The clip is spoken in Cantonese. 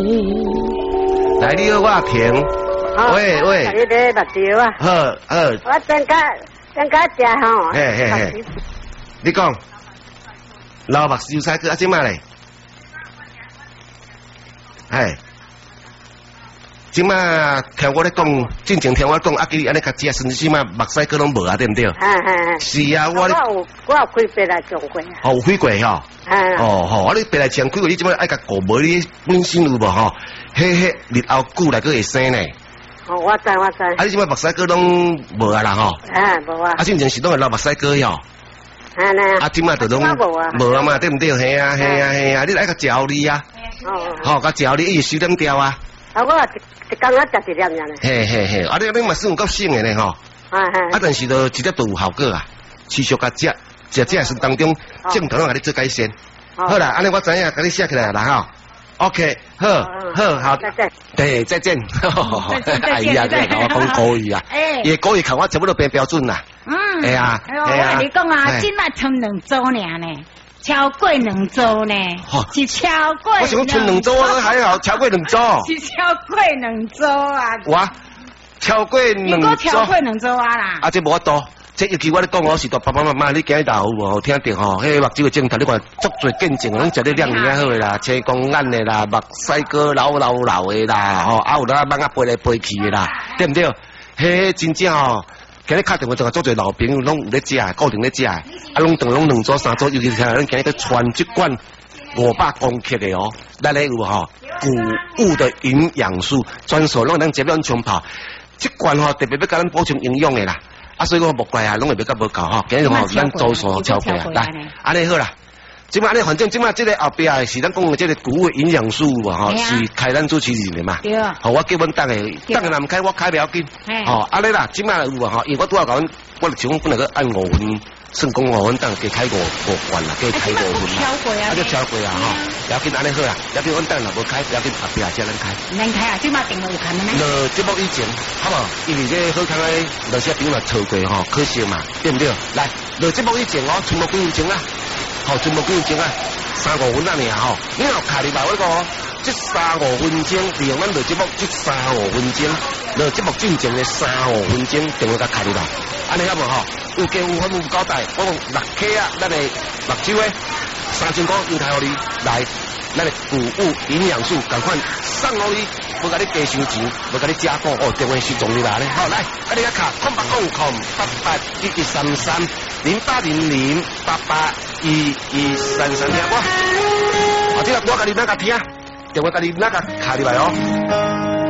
来，你好，我停。喂喂。 你咧目睭啊？ 好。 我等下食吼。 嘿。你讲，老目睭使去啊？怎么嘞？哎。即马听我咧讲，进前听我讲，啊，佮你安尼较食，甚至即马目屎哥拢无啊，对唔对？是啊，我有开白来上过啊。 哦，有开过吼。哦，你白来上开过，你即马爱甲顾无你本身有无吼？迄日后久来佫会生呢。 哦，我知。 啊，你即马目屎哥拢无啊啦吼？ 无啊。 啊，进前是拢会流目屎哥吼。啊，即马就拢无啊嘛，对唔对？系啊，你来甲照你啊。哦，甲照你，伊收点掉啊。 啊，我一工仔食一粒尔呢。 嘿，啊，你嘛算够省的呢吼。啊，但是就一粒都有效果啊，持续甲食的时当中，正常甲你做改善。好啦，安尼我知影，甲你写起来啦吼。OK， 好，对，再见。哎呀，你甲我讲国语啊，伊国语看我差不多变标准啦。哎呀， 我跟你讲啊，今麦剩2组尔呢。超过2组呢，是超过。 我想剩2组还好，超过2组。 是超过2组啊！ 哇，超过2组。 如果超过2组啊啦！ 啊，这无法度，这尤其我咧讲，我是对爸爸妈妈，你今日有无听到吼？迄目睭的镜头，你看足侪见证，拢食得亮尔好的啦，青光眼的啦，目屎哥老的啦，吼，啊有啦蚊仔飞来飞去的啦，对不对？迄真正吼。今日敲电话就做侪老朋友，拢有咧食，固定咧食，啊，拢2组3组，尤其是咱今日咧传这罐500公克的哦，咱咧有吼谷物的营养素，专属拢咱节表冲泡，这罐吼特别要甲咱补充营养的啦，啊，所以我无怪啊，拢会比较无够吼，今日吼咱组数超过啊，来，安尼好啦。即马咧，反正即马即个后壁是咱讲的即个谷物营养素嘛，吼，是开咱主持人的嘛。对。好，我叫阮等下若唔开，我开不要紧。吼，安尼啦，即马有啊，吼，因为我拄仔讲，我就想本来个按5分，算讲5分等加开5罐啦，加开5分啦。啊，就超过啊，吼，不要紧，安尼好啦，不要紧，阮等若无开，不要紧，后壁才咱开。 咱开啊，即马电话有开咩？ 落节目以前，好无？因为这好康诶，落些朋友嘛错过吼，可惜嘛，对不对？来，落节目以前哦，全部几分钟啊？好，全部几分钟啊？3-5分啊尔吼，你若卡哩吧？我讲，这3-5分钟，利用咱录节目这3-5分钟，录节目进前的3-5分钟，电话甲卡哩吧？安尼好无吼？有加5分有交代，我讲6K啊，咱的目睭诶，3000块优待互你来，咱的谷物营养素赶快送互你，无甲你加收钱，无甲你加购哦，电话是中你来咧，好来，啊你啊卡0800881133。0800881133听我，啊，这个我甲你哪个听，电话甲你哪个卡入来哦。